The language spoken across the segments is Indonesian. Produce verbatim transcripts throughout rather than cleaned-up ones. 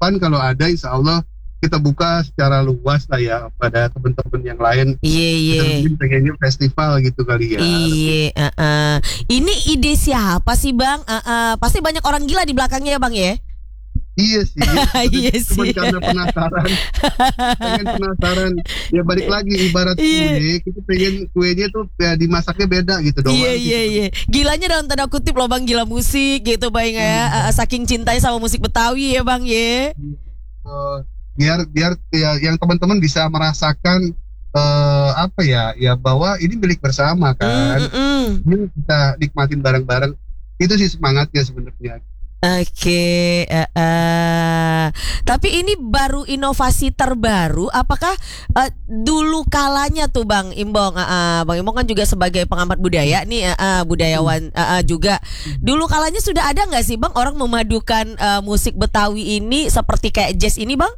depan kalau ada insya Allah kita buka secara luas lah ya pada teman-teman yang lain. Iya iya. Kita pengennya festival gitu kali ya. Iya. Uh, uh. Ini ide siapa sih bang? Uh, uh. Pasti banyak orang gila di belakangnya ya bang ya. Iya sih. Iya Cuma sih. karena penasaran, pengen penasaran. Ya balik lagi ibarat Iya. kue, kita pengen kuenya tuh ya, dimasaknya beda gitu doang. Iya gitu. iya iya. Gilanya dalam tanda kutip loh bang, gila musik gitu bang ya. Uh, saking cintanya sama musik Betawi ya bang ya. Uh, biar biar ya, yang teman-teman bisa merasakan uh, apa ya ya bahwa ini milik bersama kan. Mm, mm, mm. Ini kita nikmatin bareng-bareng. Itu sih semangatnya sebenarnya. Oke, uh, uh. Tapi ini baru inovasi terbaru. Apakah uh, dulu kalanya tuh Bang Imbong, uh, uh, Bang Imbong kan juga sebagai pengamat budaya nih, uh, uh, budayawan uh, uh, juga. Dulu kalanya sudah ada nggak sih Bang orang memadukan uh, musik Betawi ini seperti kayak jazz ini Bang?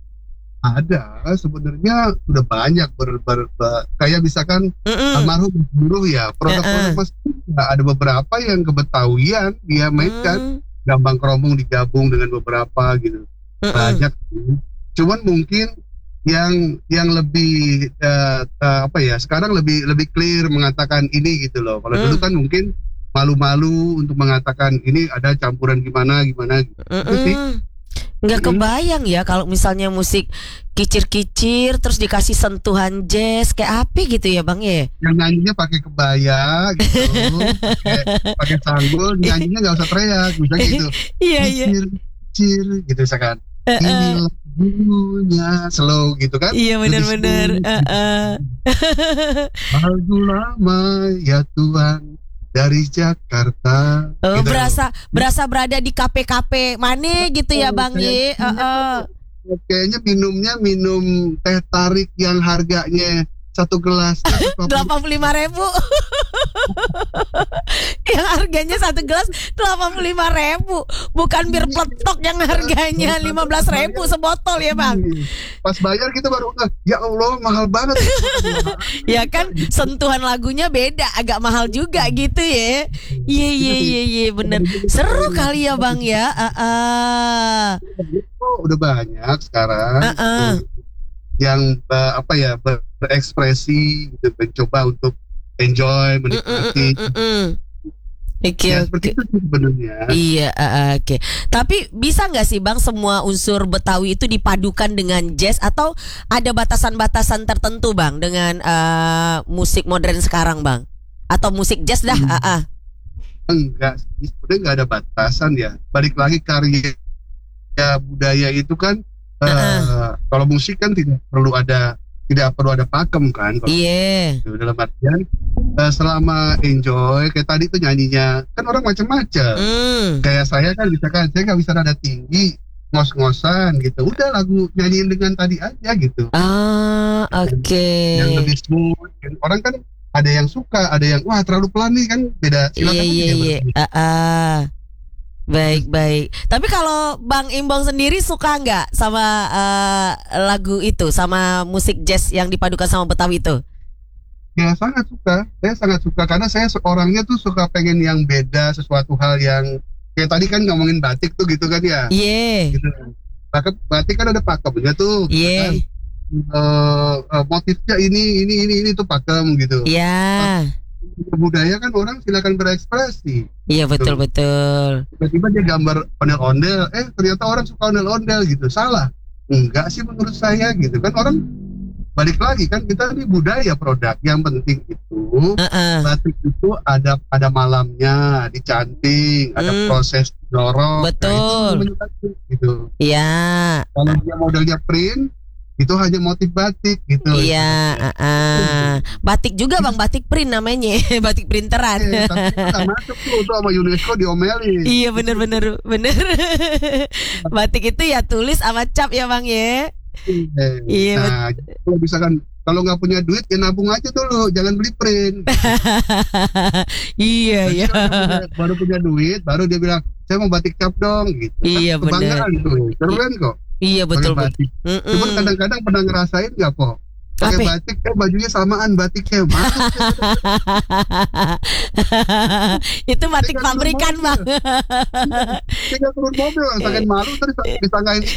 Ada, sebenarnya udah banyak ber, ber, ber, kayak misalkan Mm-mm. almarhum guru ya produk-produk Uh-uh. musik ada beberapa yang kebetawian dia mainkan. Mm. Gambang Kromong digabung dengan beberapa gitu. Mm-mm. Banyak sih. Cuman mungkin yang yang lebih uh, uh, apa ya sekarang lebih lebih clear mengatakan ini gitu loh. Kalau Mm. dulu kan mungkin malu-malu untuk mengatakan ini ada campuran gimana gimana gitu. Itu sih. Nggak Mm-mm. kebayang ya kalau misalnya musik kicir-kicir terus dikasih sentuhan jazz kayak apa gitu ya Bang ya? Yang nyanyinya pakai kebaya gitu, pakai pakai sanggul, nyanyinya nggak usah teriak, misalnya gitu. Iya iya. Kicir, kicir gitu misalkan. Uh-uh. Ini lagunya slow gitu kan. Iya benar-benar. Lebih slow. Uh-uh. Lagu lama ya Tuhan dari Jakarta. Oh, gitu. berasa berasa berada di kafe-kafe mana gitu ya Bang Ye. Kayaknya- Heeh. Kayaknya minumnya minum teh tarik yang harganya satu gelas delapan puluh lima ribu. Yang harganya satu gelas delapan puluh lima ribu. Bukan bir peletok yang harganya lima belas ribu sebotol ya Bang. Pas bayar kita baru ah, ya Allah mahal banget. Ya kan sentuhan lagunya beda, agak mahal juga gitu ya. Iya iya iya iya bener. Seru kali ya Bang ya. Uh-uh. Oh, udah banyak sekarang Uh-uh. yang uh, apa ya ber- berekspresi gitu, mencoba untuk enjoy menikmati. Mm-mm-mm-mm. Oke Ya, oke. seperti itu sih sebenarnya. Iya, uh, oke. Tapi bisa nggak sih Bang semua unsur Betawi itu dipadukan dengan jazz atau ada batasan-batasan tertentu Bang dengan uh, musik modern sekarang Bang? Atau musik jazz dah? Hmm. Uh, uh. Enggak, sebenarnya nggak ada batasan ya. Balik lagi karya budaya itu kan, uh, Uh-uh. kalau musik kan tidak perlu ada tidak perlu ada pakem kan. Kalau Iya. gitu. Dalam artian uh, selama enjoy, kayak tadi tuh nyanyinya kan orang macam-macam. Hmm. Kayak saya kan misalkan saya nggak bisa nada tinggi, ngos-ngosan gitu. Udah lagu nyanyiin dengan tadi aja gitu. Ah, oke. Yang lebih smooth. Orang kan ada yang suka, ada yang wah terlalu pelan nih kan beda. Iya Silakan iya aja, iya. Bang. Ah, ah. Baik baik. Tapi kalau Bang Imbong sendiri suka nggak sama uh, lagu itu, sama musik jazz yang dipadukan sama Betawi itu? Ya sangat suka, saya sangat suka karena saya orangnya tuh suka pengen yang beda, sesuatu hal yang kayak tadi kan ngomongin batik tuh gitu kan ya. Iya. Gitu. Bahkan batik kan ada pakemnya tuh. Iya. Kan? Uh, uh, motifnya ini ini ini ini tuh pakem gitu. Iya. Budaya kan orang silakan berekspresi. Iya betul betul. Tiba-tiba dia gambar ondel-ondel, eh ternyata orang suka ondel-ondel gitu. Salah? Enggak sih menurut saya gitu kan orang balik lagi kan kita ini budaya produk yang penting itu Uh-uh. batik itu ada ada malamnya dicanting, ada Hmm. proses dorong. Betul. Nah, itu namanya batik gitu. Iya. Kalau dia modelnya print itu hanya motif batik gitu. Iya. Uh-uh. Batik juga Bang, batik print namanya, batik printeran. Eh, tapi itu nggak masuk tuh itu sama UNESCO diomelin. Iya bener bener bener. Batik itu ya tulis sama cap ya Bang ya. Eh, Iya, nah, kalau misalkan kalau nggak punya duit ya nabung aja dulu, jangan beli print. Iya Nanti iya. kalau punya- baru punya duit, baru dia bilang saya mau batik cap dong, gitu. Iya, Kan kebanggaan tuh, keren kok. Iya Pakai betul betul. batik. Cuman Mm-mm. kadang-kadang pernah ngerasain nggak kok? Pakai Apa? batik, eh bajunya samaan batiknya. Mana? Itu batik Tinggal turun pabrikan mobil. Bang. Tinggal turun mobil, sangat malu terus disangkain